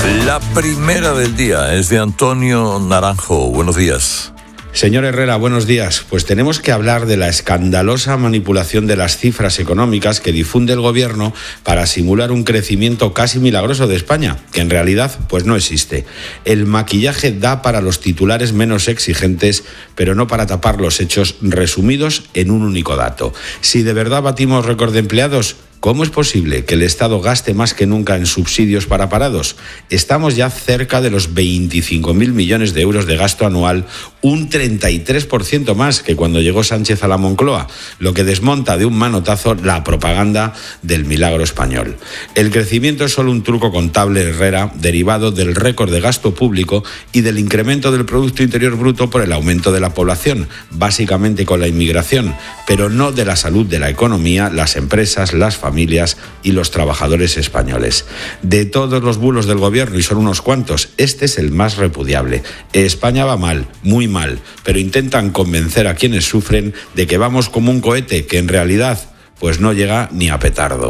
La primera del día es de Antonio Naranjo. Buenos días. Señor Herrera, buenos días. Pues tenemos que hablar de la escandalosa manipulación de las cifras económicas que difunde el Gobierno para simular un crecimiento casi milagroso de España, que en realidad pues no existe. El maquillaje da para los titulares menos exigentes, pero no para tapar los hechos resumidos en un único dato. Si de verdad batimos récord de empleados, ¿cómo es posible que el Estado gaste más que nunca en subsidios para parados? Estamos ya cerca de los 25.000 millones de euros de gasto anual, un 33% más que cuando llegó Sánchez a la Moncloa, lo que desmonta de un manotazo la propaganda del milagro español. El crecimiento es solo un truco contable, Herrera, derivado del récord de gasto público y del incremento del Producto Interior Bruto por el aumento de la población, básicamente con la inmigración, pero no de la salud de la economía, las empresas, las familias y los trabajadores españoles. De todos los bulos del Gobierno, y son unos cuantos, este es el más repudiable. España va mal, muy mal, pero intentan convencer a quienes sufren de que vamos como un cohete que en realidad pues no llega ni a petardo.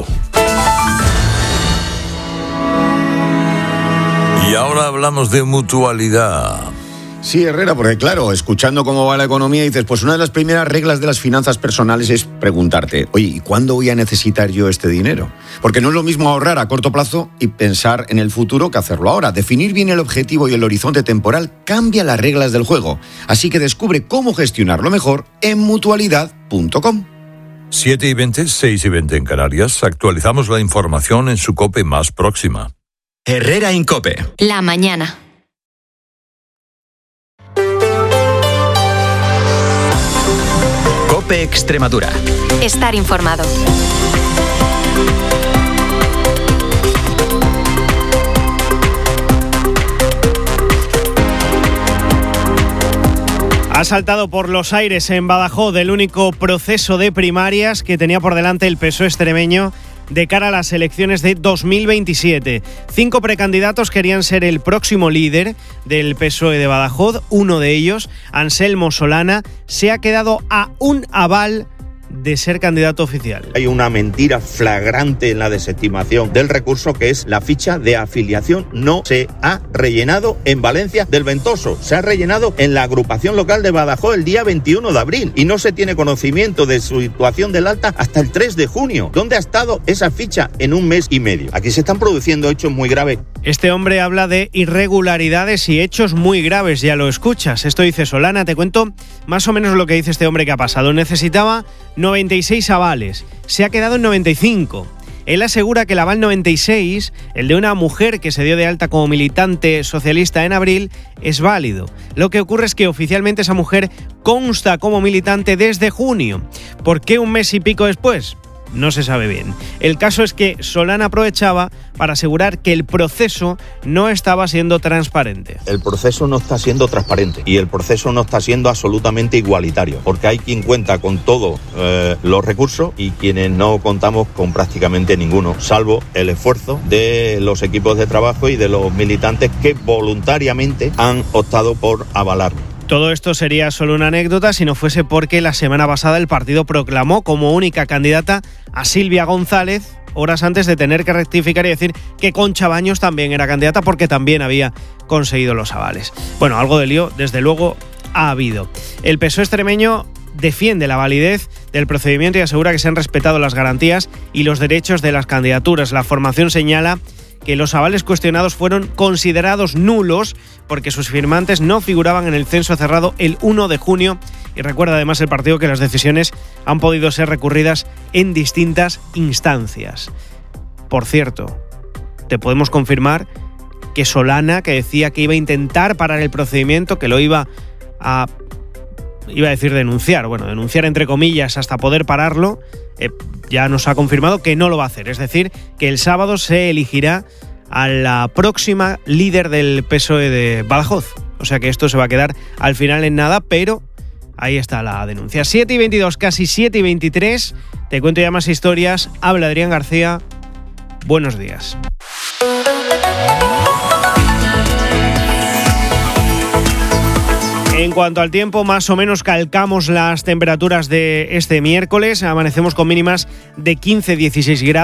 Y ahora hablamos de mutualidad. Sí, Herrera, porque claro, escuchando cómo va la economía dices, pues una de las primeras reglas de las finanzas personales es preguntarte, oye, ¿y cuándo voy a necesitar yo este dinero? Porque no es lo mismo ahorrar a corto plazo y pensar en el futuro que hacerlo ahora. Definir bien el objetivo y el horizonte temporal cambia las reglas del juego. Así que descubre cómo gestionarlo mejor en mutualidad.com. 7:20, 6:20 en Canarias. Actualizamos la información en su COPE más próxima. Herrera en COPE. La mañana. COPE Extremadura. Estar informado. Ha saltado por los aires en Badajoz el único proceso de primarias que tenía por delante el PSOE extremeño de cara a las elecciones de 2027. 5 precandidatos querían ser el próximo líder del PSOE de Badajoz. Uno de ellos, Anselmo Solana, se ha quedado a un aval de ser candidato oficial. Hay una mentira flagrante en la desestimación del recurso, que es la ficha de afiliación. No se ha rellenado en Valencia del Ventoso, se ha rellenado en la agrupación local de Badajoz el día 21 de abril y no se tiene conocimiento de su situación del alta hasta el 3 de junio. ¿Dónde ha estado esa ficha en un mes y medio? Aquí se están produciendo hechos muy graves. Este hombre habla de irregularidades y hechos muy graves, ya lo escuchas. Esto dice Solana. Te cuento más o menos lo que dice este hombre que ha pasado. Necesitaba 96 avales, se ha quedado en 95. Él asegura que el aval 96, el de una mujer que se dio de alta como militante socialista en abril, es válido. Lo que ocurre es que oficialmente esa mujer consta como militante desde junio. ¿Por qué un mes y pico después? No se sabe bien. El caso es que Solana aprovechaba para asegurar que el proceso no estaba siendo transparente. El proceso no está siendo transparente y el proceso no está siendo absolutamente igualitario, porque hay quien cuenta con todos los recursos y quienes no contamos con prácticamente ninguno, salvo el esfuerzo de los equipos de trabajo y de los militantes que voluntariamente han optado por avalarlo. Todo esto sería solo una anécdota si no fuese porque la semana pasada el partido proclamó como única candidata a Silvia González, horas antes de tener que rectificar y decir que Concha Baños también era candidata porque también había conseguido los avales. Bueno, algo de lío, desde luego, ha habido. El PSOE extremeño defiende la validez del procedimiento y asegura que se han respetado las garantías y los derechos de las candidaturas. La formación señala que los avales cuestionados fueron considerados nulos porque sus firmantes no figuraban en el censo cerrado el 1 de junio y recuerda además el partido que las decisiones han podido ser recurridas en distintas instancias. Por cierto, te podemos confirmar que Solana, que decía que iba a intentar parar el procedimiento, que lo iba a denunciar entre comillas hasta poder pararlo, ya nos ha confirmado que no lo va a hacer. Es decir, que el sábado se elegirá a la próxima líder del PSOE de Badajoz. O sea que esto se va a quedar al final en nada, pero ahí está la denuncia. 7:22, casi 7:23. Te cuento ya más historias. Habla Adrián García. Buenos días. En cuanto al tiempo, más o menos calcamos las temperaturas de este miércoles. Amanecemos con mínimas de 15-16 grados.